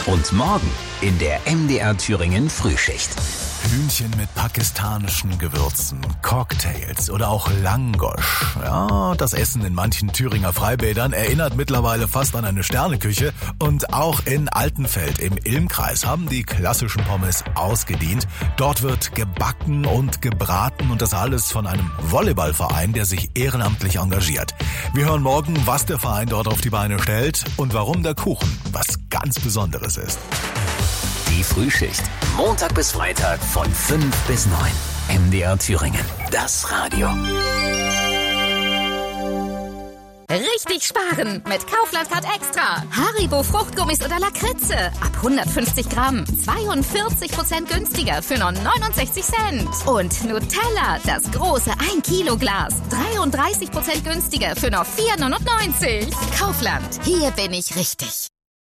Und morgen in der MDR Thüringen Frühschicht. Hühnchen mit pakistanischen Gewürzen, Cocktails oder auch Langosch. Ja, das Essen in manchen Thüringer Freibädern erinnert mittlerweile fast an eine Sterneküche. Und auch in Altenfeld im Ilmkreis haben die klassischen Pommes ausgedient. Dort wird gebacken und gebraten und das alles von einem Volleyballverein, der sich ehrenamtlich engagiert. Wir hören morgen, was der Verein dort auf die Beine stellt und warum der Kuchen was ganz Besonderes ist. Die Frühschicht. Montag bis Freitag von 5 bis 9. MDR Thüringen. Das Radio. Richtig sparen mit Kaufland Card Extra. Haribo Fruchtgummis oder Lakritze. Ab 150 Gramm. 42% günstiger für nur 69 Cent. Und Nutella, das große 1 Kilo Glas. 33% günstiger für nur 4,99. Kaufland. Hier bin ich richtig.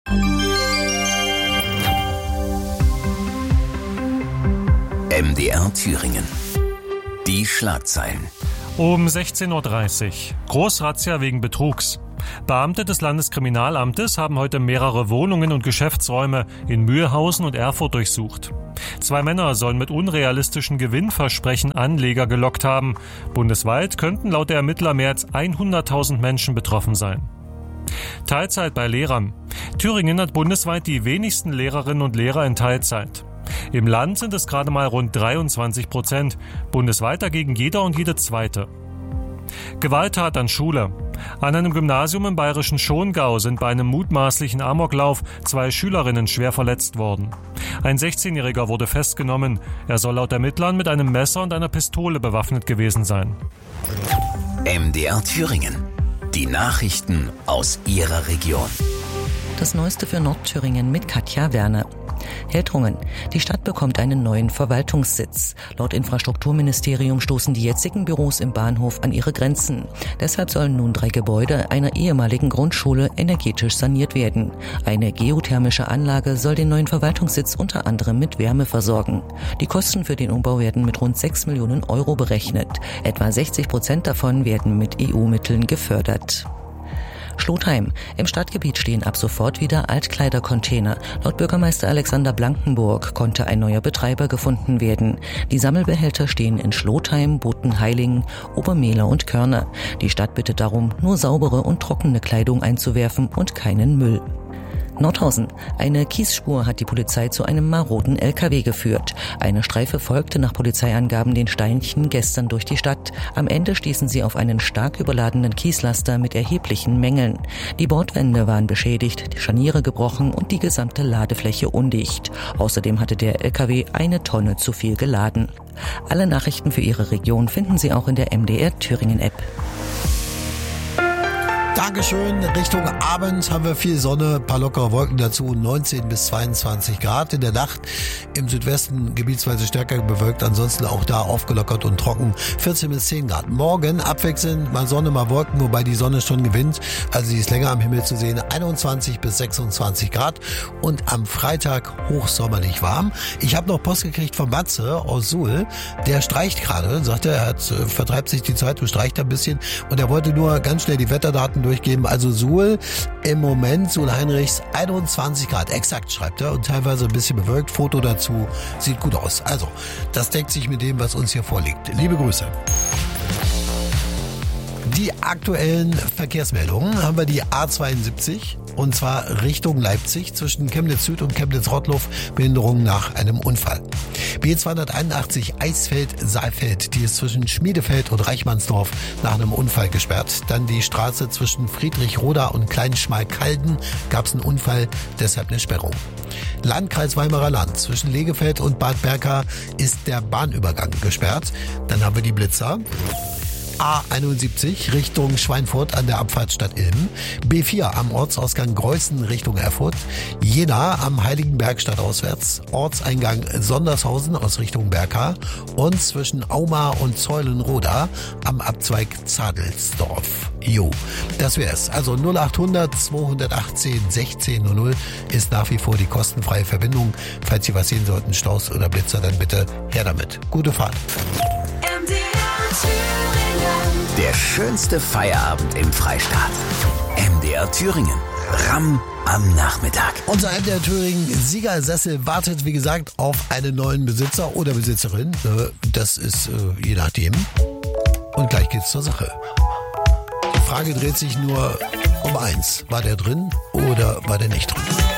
MDR Thüringen. Die Schlagzeilen. Um 16.30 Uhr. Großrazzia wegen Betrugs. Beamte des Landeskriminalamtes haben heute mehrere Wohnungen und Geschäftsräume in Mühlhausen und Erfurt durchsucht. 2 Männer sollen mit unrealistischen Gewinnversprechen Anleger gelockt haben. Bundesweit könnten laut der Ermittler mehr als 100.000 Menschen betroffen sein. Teilzeit bei Lehrern. Thüringen hat bundesweit die wenigsten Lehrerinnen und Lehrer in Teilzeit. Im Land sind es gerade mal rund 23%, bundesweit dagegen jeder und jede Zweite. Gewalttat an Schule. An einem Gymnasium im bayerischen Schongau sind bei einem mutmaßlichen Amoklauf 2 Schülerinnen schwer verletzt worden. Ein 16-Jähriger wurde festgenommen. Er soll laut Ermittlern mit einem Messer und einer Pistole bewaffnet gewesen sein. MDR Thüringen. Die Nachrichten aus Ihrer Region. Das Neueste für Nordthüringen mit Katja Werner. Heltrungen. Die Stadt bekommt einen neuen Verwaltungssitz. Laut Infrastrukturministerium stoßen die jetzigen Büros im Bahnhof an ihre Grenzen. Deshalb sollen nun 3 Gebäude einer ehemaligen Grundschule energetisch saniert werden. Eine geothermische Anlage soll den neuen Verwaltungssitz unter anderem mit Wärme versorgen. Die Kosten für den Umbau werden mit rund 6 Millionen Euro berechnet. Etwa 60% davon werden mit EU-Mitteln gefördert. Schlotheim. Im Stadtgebiet stehen ab sofort wieder Altkleidercontainer. Laut Bürgermeister Alexander Blankenburg konnte ein neuer Betreiber gefunden werden. Die Sammelbehälter stehen in Schlotheim, Botenheilingen, Obermehler und Körner. Die Stadt bittet darum, nur saubere und trockene Kleidung einzuwerfen und keinen Müll. Nordhausen. Eine Kiesspur hat die Polizei zu einem maroden LKW geführt. Eine Streife folgte nach Polizeiangaben den Steinchen gestern durch die Stadt. Am Ende stießen sie auf einen stark überladenen Kieslaster mit erheblichen Mängeln. Die Bordwände waren beschädigt, die Scharniere gebrochen und die gesamte Ladefläche undicht. Außerdem hatte der LKW 1 Tonne zu viel geladen. Alle Nachrichten für Ihre Region finden Sie auch in der MDR Thüringen App. Dankeschön. Richtung Abend haben wir viel Sonne, paar lockere Wolken dazu, 19 bis 22 Grad. In der Nacht im Südwesten gebietsweise stärker bewölkt, ansonsten auch da aufgelockert und trocken, 14 bis 10 Grad. Morgen abwechselnd mal Sonne, mal Wolken, wobei die Sonne schon gewinnt, also sie ist länger am Himmel zu sehen, 21 bis 26 Grad und am Freitag hochsommerlich warm. Ich habe noch Post gekriegt von Matze aus Suhl, der streicht gerade, sagt er, vertreibt sich die Zeit, bestreicht ein bisschen und er wollte nur ganz schnell die Wetterdaten durchgeben. Also Suhl im Moment, Suhl-Heinrichs, 21 Grad, exakt schreibt er und teilweise ein bisschen bewölkt. Foto dazu, sieht gut aus. Also, das deckt sich mit dem, was uns hier vorliegt. Liebe Grüße. Die aktuellen Verkehrsmeldungen haben wir die A72 und zwar Richtung Leipzig zwischen Chemnitz Süd und Chemnitz Rottloff, Behinderung nach einem Unfall. B281 Eisfeld-Saalfeld, die ist zwischen Schmiedefeld und Reichmannsdorf nach einem Unfall gesperrt. Dann die Straße zwischen Friedrichroda und Kleinschmalkalden gab es einen Unfall, deshalb eine Sperrung. Landkreis Weimarer Land zwischen Legefeld und Bad Berka ist der Bahnübergang gesperrt. Dann haben wir die Blitzer. A71 Richtung Schweinfurt an der Abfahrtsstadt Ilm, B4 am Ortsausgang Greußen Richtung Erfurt, Jena am Heiligenberg stadtauswärts, Ortseingang Sondershausen aus Richtung Berka und zwischen Auma und Zeulenroda am Abzweig Zadelsdorf. Jo, das wär's. Also 0800 218 1600 ist nach wie vor die kostenfreie Verbindung. Falls Sie was sehen sollten, Staus oder Blitzer, dann bitte her damit. Gute Fahrt. Der schönste Feierabend im Freistaat. MDR Thüringen. Ramm am Nachmittag. Unser MDR Thüringen Siegersessel wartet, wie gesagt, auf einen neuen Besitzer oder Besitzerin. Das ist je nachdem. Und gleich geht's zur Sache. Die Frage dreht sich nur um eins. War der drin oder war der nicht drin?